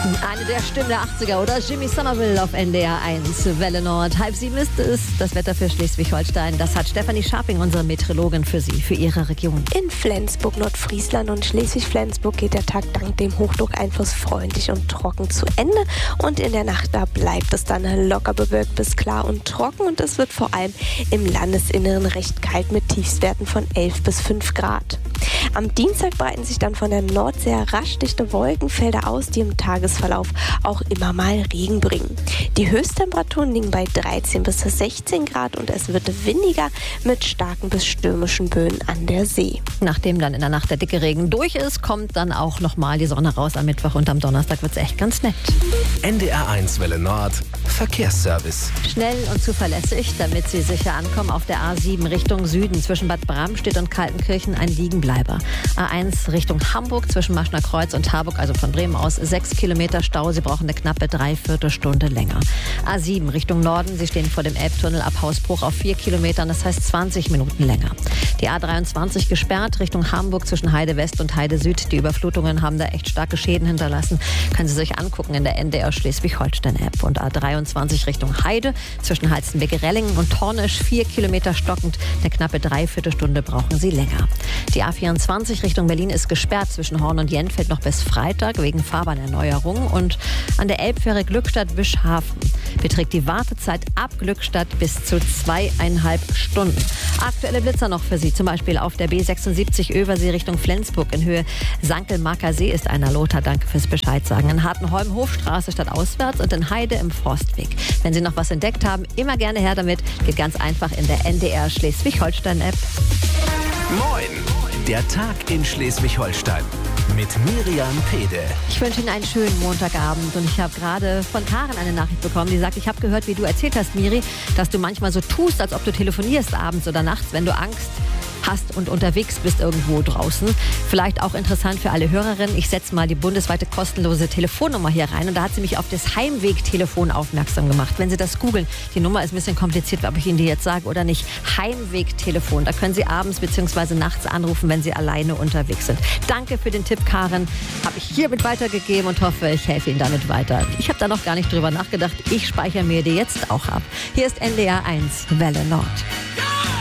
Eine der Stimmen der 80er, oder? Jimmy Somerville auf NDR 1, Welle Nord. 6:30 ist es. Das Wetter für Schleswig-Holstein. Das hat Stefanie Scharping, unsere Meteorologin, für Sie, für Ihre Region. In Flensburg, Nordfriesland und Schleswig-Flensburg geht der Tag dank dem Hochdruckeinfluss freundlich und trocken zu Ende. Und in der Nacht, da bleibt es dann locker bewölkt bis klar und trocken. Und es wird vor allem im Landesinneren recht kalt mit Tiefstwerten von 11 bis 5 Grad. Am Dienstag breiten sich dann von der Nordsee rasch dichte Wolkenfelder aus, die im Tagesverlauf auch immer mal Regen bringen. Die Höchsttemperaturen liegen bei 13 bis 16 Grad und es wird windiger mit starken bis stürmischen Böen an der See. Nachdem dann in der Nacht der dicke Regen durch ist, kommt dann auch nochmal die Sonne raus am Mittwoch und am Donnerstag wird es echt ganz nett. NDR 1 Welle Nord, Verkehrsservice. Schnell und zuverlässig, damit Sie sicher ankommen auf der A7 Richtung Süden zwischen Bad Bramstedt und Kaltenkirchen ein Liegenbleiber. A1 Richtung Hamburg zwischen Maschner Kreuz und Harburg, also von Bremen aus 6 Kilometer Stau. Sie brauchen eine knappe Dreiviertelstunde länger. A7 Richtung Norden, Sie stehen vor dem Elbtunnel ab Hausbruch auf 4 Kilometern, das heißt 20 Minuten länger. Die A23 gesperrt Richtung Hamburg zwischen Heide West und Heide Süd. Die Überflutungen haben da echt starke Schäden hinterlassen. Können Sie sich angucken in der NDR Schleswig-Holstein-App. Und A23 Richtung Heide zwischen Halstenbecke-Rellingen und Tornisch 4 Kilometer stockend. Eine knappe Dreiviertelstunde brauchen Sie länger. Die A24 Richtung Berlin ist gesperrt zwischen Horn und Jentfeld noch bis Freitag wegen Fahrbahnerneuerung. Und an der Elbfähre Glückstadt-Wischhafen beträgt die Wartezeit ab Glückstadt bis zu 2,5 Stunden. Aktuelle Blitzer noch für Sie, zum Beispiel auf der B76 Översee Richtung Flensburg in Höhe Sankel-Marker See ist einer Lothar. Danke fürs Bescheid sagen. In Hartenholm Hofstraße statt auswärts und in Heide im Forstweg. Wenn Sie noch was entdeckt haben, immer gerne her damit. Geht ganz einfach in der NDR Schleswig-Holstein-App. Moin! Der Tag in Schleswig-Holstein mit Miriam Pede. Ich wünsche Ihnen einen schönen Montagabend und ich habe gerade von Karen eine Nachricht bekommen, die sagt, ich habe gehört, wie du erzählt hast, Miri, dass du manchmal so tust, als ob du telefonierst abends oder nachts, wenn du Angst hast und unterwegs bist irgendwo draußen. Vielleicht auch interessant für alle Hörerinnen. Ich setze mal die bundesweite kostenlose Telefonnummer hier rein und da hat sie mich auf das Heimwegtelefon aufmerksam gemacht. Wenn Sie das googeln, die Nummer ist ein bisschen kompliziert, ob ich Ihnen die jetzt sage oder nicht. Heimwegtelefon, da können Sie abends bzw. nachts anrufen, wenn Sie alleine unterwegs sind. Danke für den Tipp, Karen. Habe ich hiermit weitergegeben und hoffe, ich helfe Ihnen damit weiter. Ich habe da noch gar nicht drüber nachgedacht. Ich speichere mir die jetzt auch ab. Hier ist NDR 1 Welle Nord.